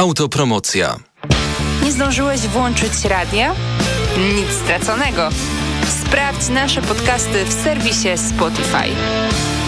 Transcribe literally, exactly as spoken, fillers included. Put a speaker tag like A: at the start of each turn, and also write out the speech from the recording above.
A: Autopromocja.
B: Nie zdążyłeś włączyć radia? Nic straconego. Sprawdź nasze podcasty w serwisie Spotify.